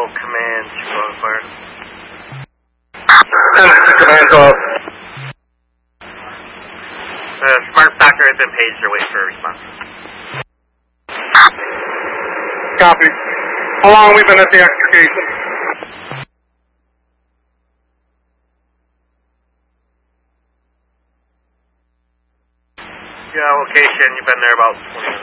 command to fire. Command off. The smart factor has been paged. They're waiting for a response. Copy. How long have we been at the extrication? Yeah, location, you've been there about 20 minutes.